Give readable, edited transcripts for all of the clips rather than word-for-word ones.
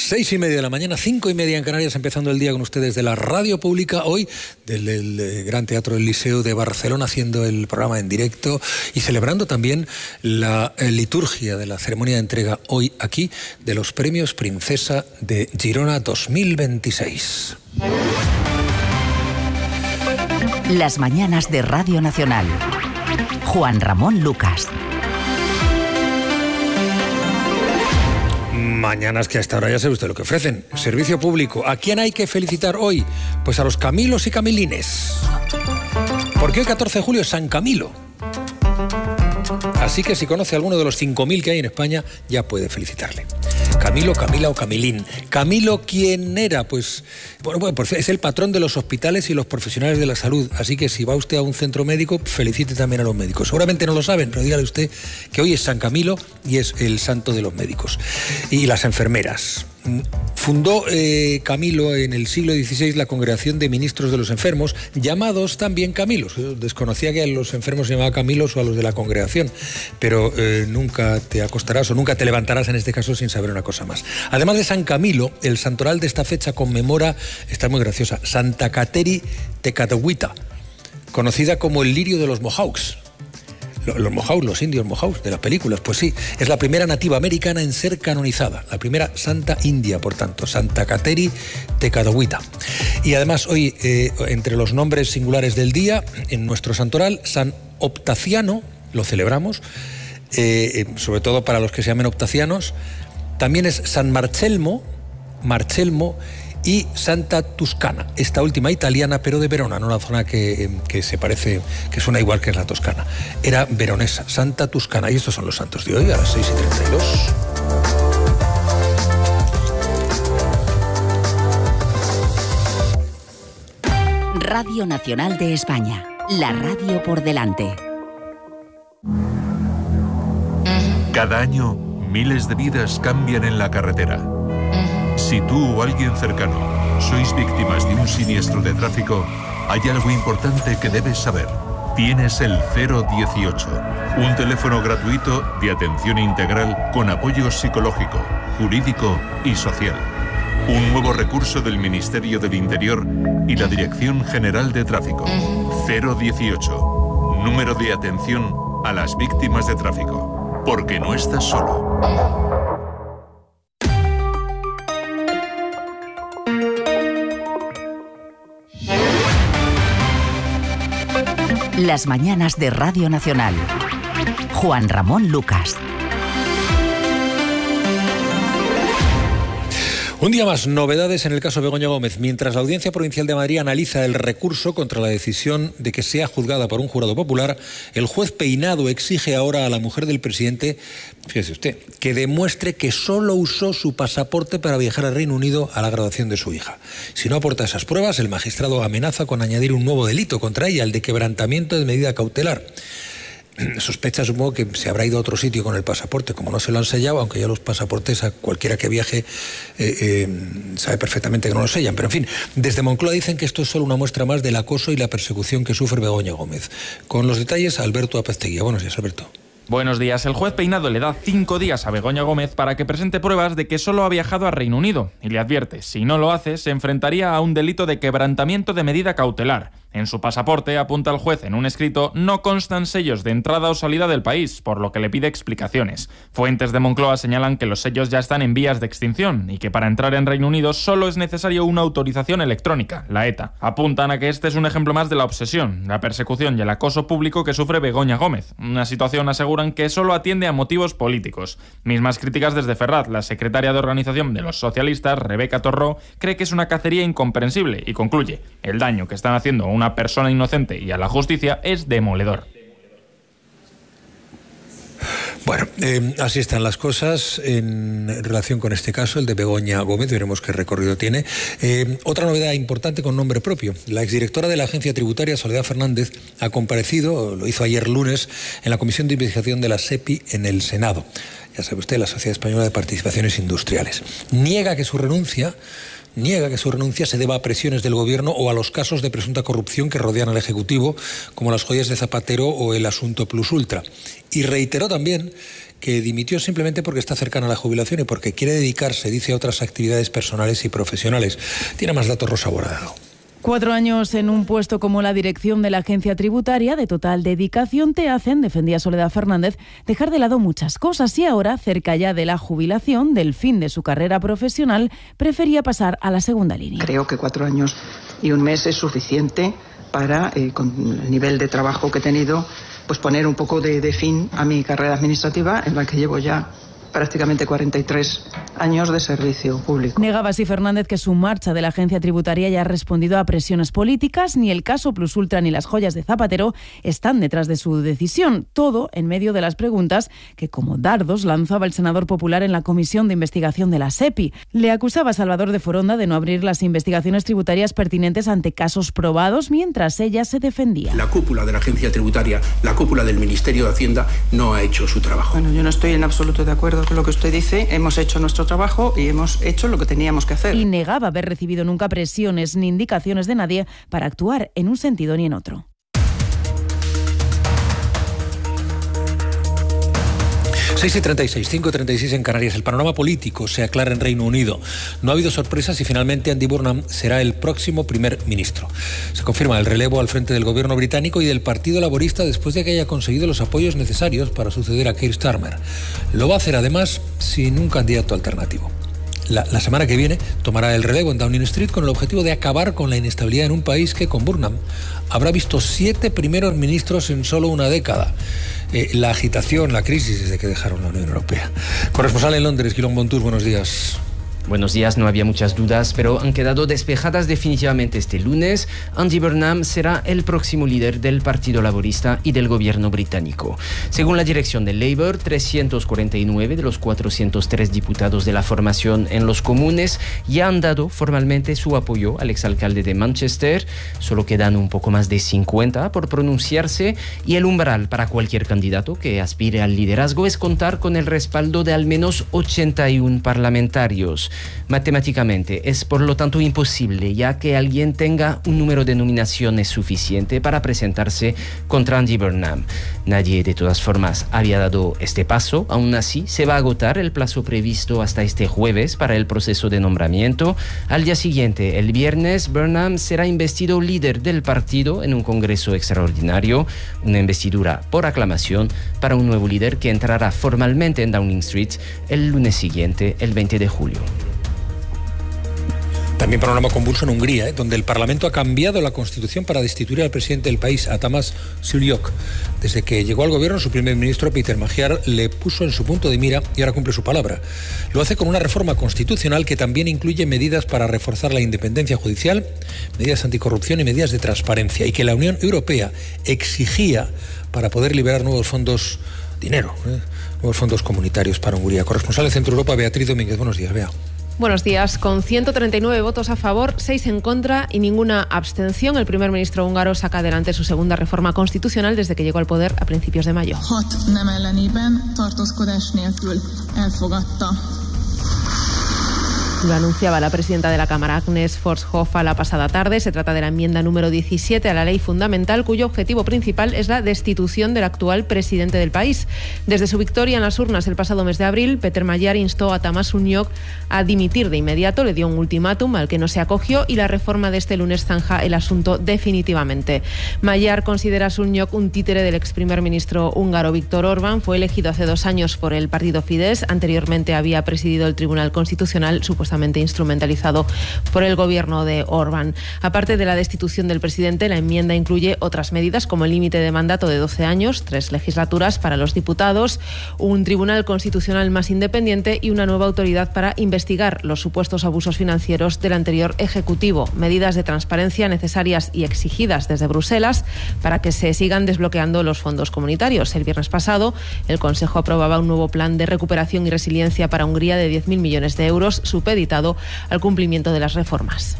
6:30 de la mañana, 5:30 en Canarias, empezando el día con ustedes de la Radio Pública, hoy del Gran Teatro del Liceo de Barcelona, haciendo el programa en directo y celebrando también la liturgia de la ceremonia de entrega hoy aquí de los premios Princesa de Girona 2026. Las mañanas de Radio Nacional. Juan Ramón Lucas. Mañanas que a esta hora ya sabe usted lo que ofrecen. Servicio público. ¿A quién hay que felicitar hoy? Pues a los Camilos y Camilines. Porque hoy 14 de julio es San Camilo. Así que si conoce a alguno de los 5.000 que hay en España, ya puede felicitarle. Camilo, Camila o Camilín. Camilo, ¿quién era? Pues es el patrón de los hospitales y los profesionales de la salud. Así que si va usted a un centro médico, felicite también a los médicos. Seguramente no lo saben, pero dígale usted que hoy es San Camilo y es el santo de los médicos. Y las enfermeras. Fundó Camilo en el siglo XVI la Congregación de Ministros de los Enfermos, llamados también Camilos. Desconocía que a los enfermos se llamaba Camilos o a los de la congregación, pero nunca te acostarás o nunca te levantarás en este caso sin saber una cosa más. Además de San Camilo, el santoral de esta fecha conmemora, está muy graciosa, Santa Cateri Tecatagüita, conocida como el lirio de los Mohawks. Los Mohawks, los indios Mohawks de las películas, pues sí, es la primera nativa americana en ser canonizada, la primera santa india, por tanto, Santa Cateri Tecatagüita. Y además hoy, entre los nombres singulares del día, en nuestro santoral, San Optaciano, lo celebramos, sobre todo para los que se llamen optacianos. También es San Marcelmo y Santa Tuscana, esta última italiana, pero de Verona, no la zona que se parece, que suena igual que es la Toscana. Era veronesa, Santa Tuscana. Y estos son los santos de hoy, a las 6:32. Radio Nacional de España, la radio por delante. Cada año, miles de vidas cambian en la carretera. Si tú o alguien cercano sois víctimas de un siniestro de tráfico, hay algo importante que debes saber. Tienes el 018, un teléfono gratuito de atención integral con apoyo psicológico, jurídico y social. Un nuevo recurso del Ministerio del Interior y la Dirección General de Tráfico. 018, número de atención a las víctimas de tráfico. Porque no estás solo. Las mañanas de Radio Nacional. Juan Ramón Lucas. Un día más, novedades en el caso Begoña Gómez. Mientras la Audiencia Provincial de Madrid analiza el recurso contra la decisión de que sea juzgada por un jurado popular, el juez Peinado exige ahora a la mujer del presidente, fíjese usted, que demuestre que solo usó su pasaporte para viajar al Reino Unido a la graduación de su hija. Si no aporta esas pruebas, el magistrado amenaza con añadir un nuevo delito contra ella, el de quebrantamiento de medida cautelar. Sospecha, supongo, que se habrá ido a otro sitio con el pasaporte, como no se lo han sellado, aunque ya los pasaportes a cualquiera que viaje sabe perfectamente que no lo sellan. Pero en fin, desde Moncloa dicen que esto es solo una muestra más del acoso y la persecución que sufre Begoña Gómez. Con los detalles, Alberto Apezteguía. Buenos días, Alberto. Buenos días. El juez Peinado le da 5 días a Begoña Gómez para que presente pruebas de que solo ha viajado a Reino Unido y le advierte, si no lo hace, se enfrentaría a un delito de quebrantamiento de medida cautelar. En su pasaporte, apunta el juez en un escrito, no constan sellos de entrada o salida del país, por lo que le pide explicaciones. Fuentes de Moncloa señalan que los sellos ya están en vías de extinción y que para entrar en Reino Unido solo es necesario una autorización electrónica, la ETA. Apuntan a que este es un ejemplo más de la obsesión, la persecución y el acoso público que sufre Begoña Gómez. Una situación, aseguran, que solo atiende a motivos políticos. Mismas críticas desde Ferraz. La secretaria de organización de los socialistas, Rebeca Torró, cree que es una cacería incomprensible y concluye, el daño que están haciendo a una persona inocente y a la justicia es demoledor. Bueno, así están las cosas en relación con este caso, el de Begoña Gómez. Veremos qué recorrido tiene. Otra novedad importante con nombre propio. La exdirectora de la Agencia Tributaria, Soledad Fernández, ha comparecido, lo hizo ayer lunes, en la Comisión de Investigación de la SEPI en el Senado. Ya sabe usted, la Sociedad Española de Participaciones Industriales. Niega que su renuncia se deba a presiones del gobierno o a los casos de presunta corrupción que rodean al Ejecutivo, como las joyas de Zapatero o el asunto Plus Ultra. Y reiteró también que dimitió simplemente porque está cercana a la jubilación y porque quiere dedicarse, dice, a otras actividades personales y profesionales. Tiene más datos Rosa Boradado. 4 años en un puesto como la dirección de la agencia tributaria de total dedicación te hacen, defendía Soledad Fernández, dejar de lado muchas cosas y ahora, cerca ya de la jubilación, del fin de su carrera profesional, prefería pasar a la segunda línea. Creo que 4 años y un mes es suficiente para, con el nivel de trabajo que he tenido, pues poner un poco de fin a mi carrera administrativa, en la que llevo ya prácticamente 43 años de servicio público. Negaba así Fernández que su marcha de la agencia tributaria ya ha respondido a presiones políticas. Ni el caso Plus Ultra ni las joyas de Zapatero están detrás de su decisión. Todo en medio de las preguntas que, como dardos, lanzaba el senador popular en la comisión de investigación de la SEPI. Le acusaba a Salvador de Foronda de no abrir las investigaciones tributarias pertinentes ante casos probados, mientras ella se defendía. La cúpula de la agencia tributaria, la cúpula del Ministerio de Hacienda no ha hecho su trabajo. Bueno, yo no estoy en absoluto de acuerdo con lo que usted dice. Hemos hecho nuestro trabajo y hemos hecho lo que teníamos que hacer. Y negaba haber recibido nunca presiones ni indicaciones de nadie para actuar en un sentido ni en otro. y 36, 5:36 en Canarias. El panorama político se aclara en Reino Unido. No ha habido sorpresas y finalmente Andy Burnham será el próximo primer ministro. Se confirma el relevo al frente del gobierno británico y del Partido Laborista después de que haya conseguido los apoyos necesarios para suceder a Keir Starmer. Lo va a hacer además sin un candidato alternativo. La semana que viene tomará el relevo en Downing Street con el objetivo de acabar con la inestabilidad en un país que, con Burnham, habrá visto 7 primeros ministros en solo una década. La agitación, la crisis desde que dejaron la Unión Europea. Corresponsal en Londres, Guillaume Bontour, buenos días. Buenos días, no había muchas dudas, pero han quedado despejadas definitivamente este lunes. Andy Burnham será el próximo líder del Partido Laborista y del gobierno británico. Según la dirección del Labour, 349 de los 403 diputados de la formación en los comunes ya han dado formalmente su apoyo al exalcalde de Manchester. Solo quedan un poco más de 50 por pronunciarse y el umbral para cualquier candidato que aspire al liderazgo es contar con el respaldo de al menos 81 parlamentarios. Matemáticamente es por lo tanto imposible ya que alguien tenga un número de nominaciones suficiente para presentarse contra Andy Burnham. Nadie de todas formas había dado este paso. Aún así se va a agotar el plazo previsto hasta este jueves para el proceso de nombramiento. Al día siguiente, el viernes, Burnham será investido líder del partido en un congreso extraordinario, una investidura por aclamación para un nuevo líder que entrará formalmente en Downing Street el lunes siguiente, el 20 de julio. También panorama convulso en Hungría, donde el Parlamento ha cambiado la Constitución para destituir al presidente del país, a Tamás Sullyok. Desde que llegó al gobierno, su primer ministro, Péter Magyar, le puso en su punto de mira y ahora cumple su palabra. Lo hace con una reforma constitucional que también incluye medidas para reforzar la independencia judicial, medidas anticorrupción y medidas de transparencia, y que la Unión Europea exigía para poder liberar nuevos fondos, nuevos fondos comunitarios para Hungría. Corresponsal de Centro Europa, Beatriz Domínguez. Buenos días, Bea. Buenos días. Con 139 votos a favor, 6 en contra y ninguna abstención, el primer ministro húngaro saca adelante su segunda reforma constitucional desde que llegó al poder a principios de mayo. 6 nem ellenében tartózkodás nélkül elfogadta. Lo anunciaba la presidenta de la Cámara, Agnes Forshofa, la pasada tarde. Se trata de la enmienda número 17 a la ley fundamental, cuyo objetivo principal es la destitución del actual presidente del país. Desde su victoria en las urnas el pasado mes de abril, Péter Magyar instó a Tamás Sullyok a dimitir de inmediato, le dio un ultimátum al que no se acogió y la reforma de este lunes zanja el asunto definitivamente. Magyar considera a Sullyok un títere del ex primer ministro húngaro Viktor Orbán. Fue elegido hace 2 años por el partido Fidesz. Anteriormente había presidido el Tribunal Constitucional, supuestamente instrumentalizado por el gobierno de Orbán. Aparte de la destitución del presidente, la enmienda incluye otras medidas como el límite de mandato de 12 años, 3 legislaturas para los diputados, un tribunal constitucional más independiente y una nueva autoridad para investigar los supuestos abusos financieros del anterior ejecutivo. Medidas de transparencia necesarias y exigidas desde Bruselas para que se sigan desbloqueando los fondos comunitarios. El viernes pasado, el Consejo aprobaba un nuevo plan de recuperación y resiliencia para Hungría de 10.000 millones de euros, supeditado al cumplimiento de las reformas.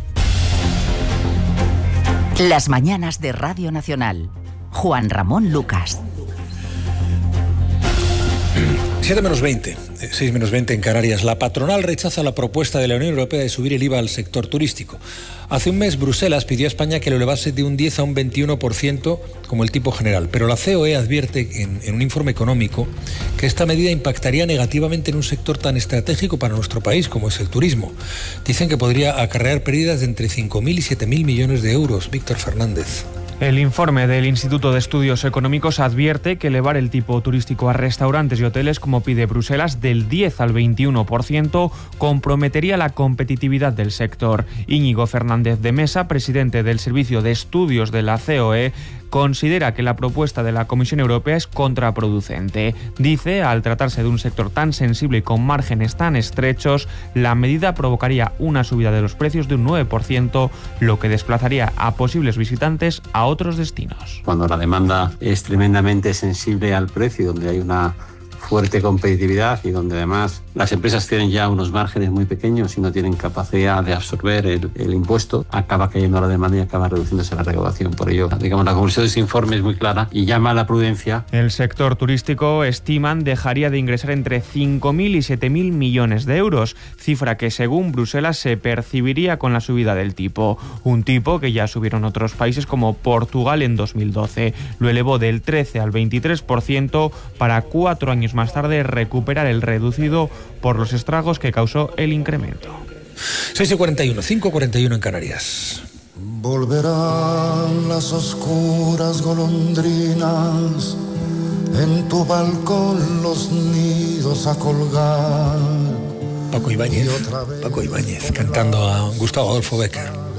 Las mañanas de Radio Nacional. Juan Ramón Lucas. 7 menos 20, 6 menos 20 en Canarias. La patronal rechaza la propuesta de la Unión Europea de subir el IVA al sector turístico. Hace un mes Bruselas pidió a España que lo elevase de un 10 a un 21% como el tipo general, pero la COE advierte en un informe económico que esta medida impactaría negativamente en un sector tan estratégico para nuestro país como es el turismo. Dicen que podría acarrear pérdidas de entre 5.000 y 7.000 millones de euros. Víctor Fernández. El informe del Instituto de Estudios Económicos advierte que elevar el tipo turístico a restaurantes y hoteles, como pide Bruselas, del 10 al 21% comprometería la competitividad del sector. Íñigo Fernández de Mesa, presidente del Servicio de Estudios de la COE, considera que la propuesta de la Comisión Europea es contraproducente. Dice, al tratarse de un sector tan sensible y con márgenes tan estrechos, la medida provocaría una subida de los precios de un 9%, lo que desplazaría a posibles visitantes a otros destinos. Cuando la demanda es tremendamente sensible al precio, donde hay una fuerte competitividad y donde además las empresas tienen ya unos márgenes muy pequeños y no tienen capacidad de absorber el impuesto, acaba cayendo la demanda y acaba reduciéndose la recaudación. Por ello, digamos, la conclusión de ese informe es muy clara y llama a la prudencia. El sector turístico, estiman, dejaría de ingresar entre 5.000 y 7.000 millones de euros, cifra que según Bruselas se percibiría con la subida del tipo. Un tipo que ya subieron otros países como Portugal en 2012. Lo elevó del 13 al 23% para 4 años más tarde recuperar el reducido por los estragos que causó el incremento. 6:41, 5:41 en Canarias. Volverán las oscuras golondrinas en tu balcón los nidos a colgar. Paco Ibáñez cantando a Gustavo Adolfo Bécquer.